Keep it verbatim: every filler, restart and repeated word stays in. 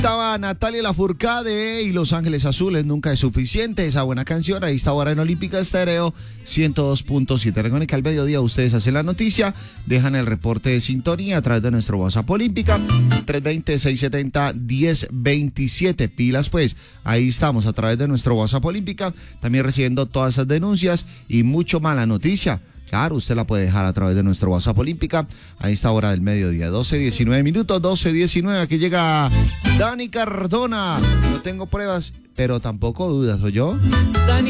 Estaba Natalia Lafourcade y Los Ángeles Azules, nunca es suficiente. Esa buena canción, ahí está ahora en Olímpica Estéreo ciento dos punto siete. Recuerden que al mediodía ustedes hacen la noticia, dejan el reporte de sintonía a través de nuestro WhatsApp Olímpica, tres dos cero, seis siete cero, uno cero dos siete. Pilas pues, ahí estamos a través de nuestro WhatsApp Olímpica, también recibiendo todas esas denuncias y mucho mala noticia. Claro, usted la puede dejar a través de nuestro WhatsApp Olímpica a esta hora del mediodía, doce diecinueve minutos, doce diecinueve. Aquí llega Dani Cardona. No tengo pruebas, pero tampoco dudas, ¿o yo? Dani